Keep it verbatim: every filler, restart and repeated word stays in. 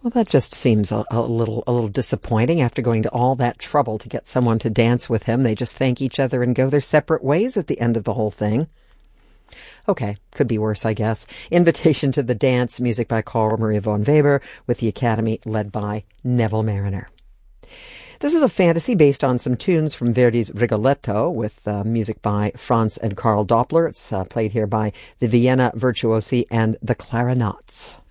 Well, that just seems a, a little a little disappointing. After going to all that trouble to get someone to dance with him, they just thank each other and go their separate ways at the end of the whole thing. Okay, could be worse, I guess. Invitation to the Dance, music by Carl Maria von Weber, with the Academy led by Neville Marriner. This is a fantasy based on some tunes from Verdi's Rigoletto, with uh, music by Franz and Karl Doppler. It's uh, played here by the Vienna Virtuosi and the Clarinets.